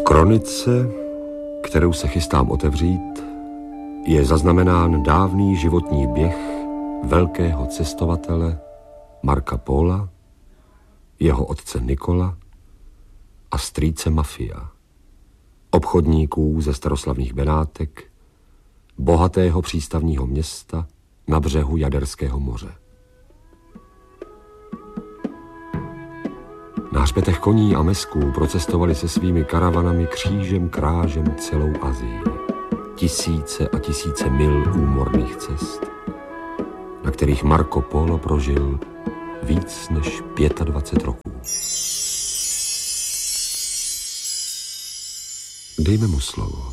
kronice, kterou se chystám otevřít, je zaznamenán dávný životní běh velkého cestovatele Marca Pola, jeho otce Nikola a strýce Mafia, obchodníků ze staroslavných Benátek, bohatého přístavního města na břehu Jaderského moře. Na hřbetech koní a mesků procestovali se svými karavanami křížem krážem celou Asii. Tisíce a tisíce mil úmorných cest, na kterých Marco Polo prožil víc než 25 roků. Dejme mu slovo.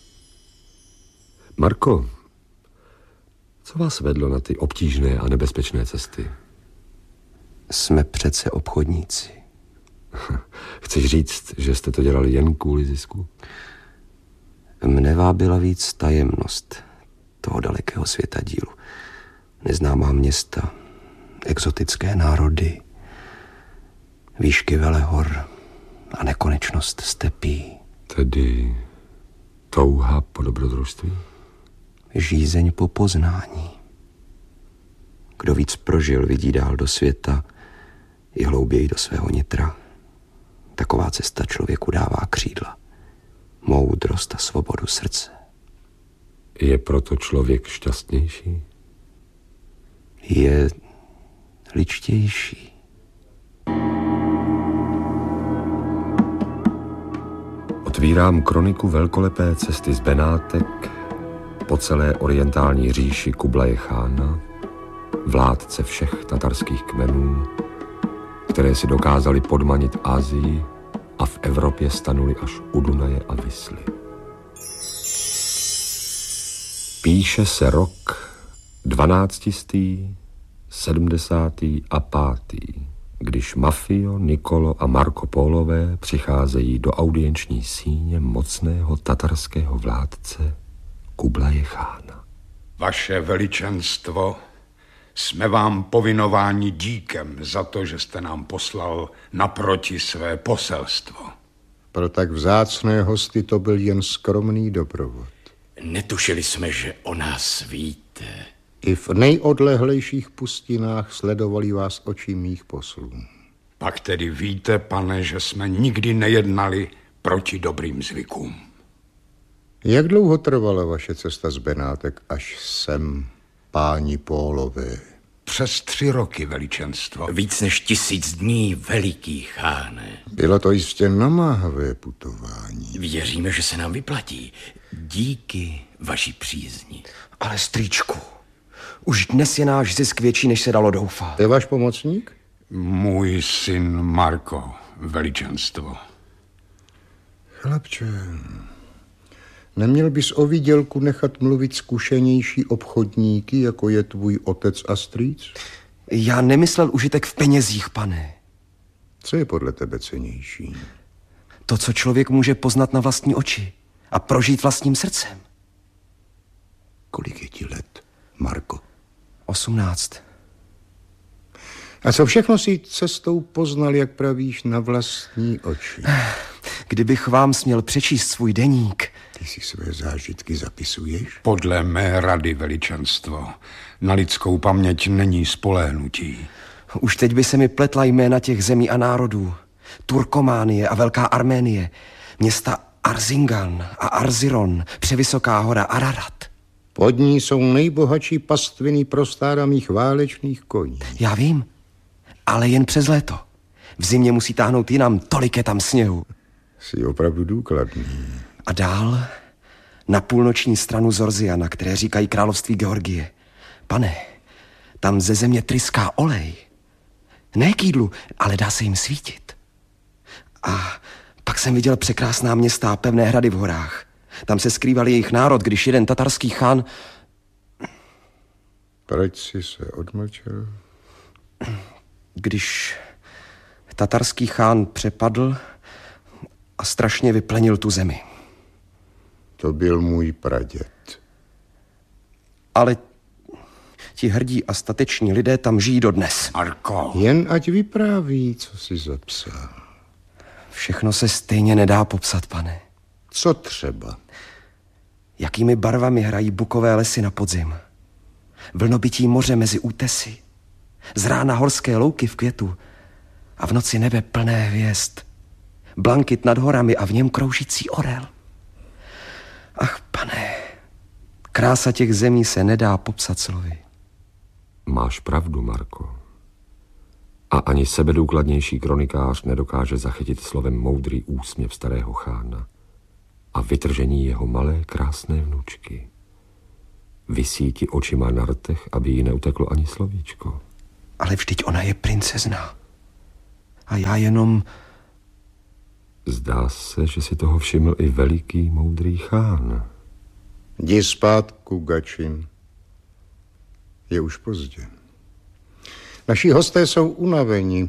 Marko, co vás vedlo na ty obtížné a nebezpečné cesty? Jsme přece obchodníci. Chceš říct, že jste to dělali jen kvůli zisku? Mne vábila víc tajemnost toho dalekého světadílu. Neznámá města, exotické národy, výšky velehor a nekonečnost stepí. Tedy touha po dobrodružství? Žízeň po poznání. Kdo víc prožil, vidí dál do světa i hlouběji do svého nitra. Taková cesta člověku dává křídla, moudrost a svobodu srdce. Je proto člověk šťastnější? Je ličtější. Otvírám kroniku velkolepé cesty z Benátek po celé orientální říši Kublaje Chána, vládce všech tatarských kmenů, které si dokázali podmanit Asii a v Evropě stanuli až u Dunaje a Visly. Píše se rok 1275, když Mafio, Nikolo a Marco Polové přicházejí do audienční síně mocného tatarského vládce Kublaje Chána. Vaše veličenstvo, jsme vám povinováni díkem za to, že jste nám poslal naproti své poselstvo. Pro tak vzácné hosty to byl jen skromný doprovod. Netušili jsme, že o nás víte. I v nejodlehlejších pustinách sledovali vás oči mých poslů. Pak tedy víte, pane, že jsme nikdy nejednali proti dobrým zvykům. Jak dlouho trvala vaše cesta z Benátek až sem, páni Pólové? Přes 3 roky, veličenstvo. Víc než 1000 dní, veliký cháne. Bylo to jistě namáhavé putování. Věříme, že se nám vyplatí. Díky vaší přízni. Ale strýčku, už dnes je náš zisk větší, než se dalo doufat. To je váš pomocník? Můj syn Marko, veličenstvo. Chlapče, neměl bys o výdělku nechat mluvit zkušenější obchodníky, jako je tvůj otec a strýc? Já nemyslel užitek v penězích, pane. Co je podle tebe cennější? To, co člověk může poznat na vlastní oči a prožít vlastním srdcem. Kolik je ti let, Marko? 18. A co všechno si cestou poznal, jak pravíš, na vlastní oči? Kdybych vám směl přečíst svůj deník. Ty si své zážitky zapisuješ? Podle mé rady, veličenstvo, na lidskou paměť není spoléhnutí. Už teď by se mi pletla jména těch zemí a národů. Turkománie a Velká Arménie, města Arzingan a Arziron, převysoká hora Ararat. Pod ní jsou nejbohatší pastviny prostáramých válečných koní. Já vím, ale jen přes léto. V zimě musí táhnout jinam, tolik je tam sněhu. Jsi opravdu důkladný. A dál na půlnoční stranu Zorziana, které říkají království Georgie. Pane, tam ze země tryská olej. Ne k jídlu, ale dá se jim svítit. A pak jsem viděl překrásná města a pevné hrady v horách. Tam se skrýval jejich národ, když jeden tatarský chán... Proč jsi se odmlčel? Když tatarský chán přepadl a strašně vyplenil tu zemi. To byl můj praděd. Ale ti hrdí a stateční lidé tam žijí dodnes. Marko. Jen ať vypráví, co jsi zapsal. Všechno se stejně nedá popsat, pane. Co třeba? Jakými barvami hrají bukové lesy na podzim. Vlnobytí moře mezi útesy. Z rána horské louky v květu a v noci nebe plné hvězd. Blankit nad horami a v něm kroužící orel. Ach, pane, krása těch zemí se nedá popsat slovy. Máš pravdu, Marko. A ani sebedůkladnější kronikář nedokáže zachytit slovem moudrý úsměv starého chána a vytržení jeho malé krásné vnučky. Visí ti očima na rtech, aby jí neuteklo ani slovíčko. Ale vždyť ona je princezna. A já jenom... Zdá se, že si toho všiml i veliký moudrý chán. Jdi spát, Kugačin. Je už pozdě. Naši hosté jsou unaveni.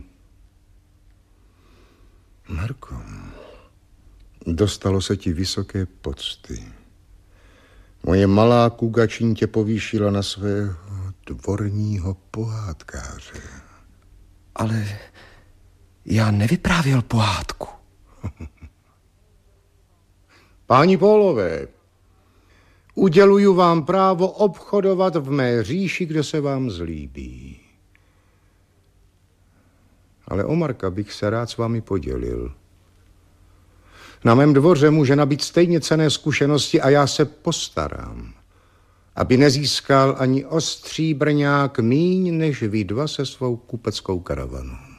Marko, dostalo se ti vysoké pocty. Moje malá Kugačin tě povýšila na svého dvorního pohádkáře. Ale já nevyprávěl pohádku. Páni Pólové, uděluju vám právo obchodovat v mé říši, kde se vám zlíbí. Ale o Marka bych se rád s vámi podělil. Na mém dvoře může nabít stejně cenné zkušenosti a já se postarám, aby nezískal ani ostří brňák míň než vy dva se svou kupeckou karavanou.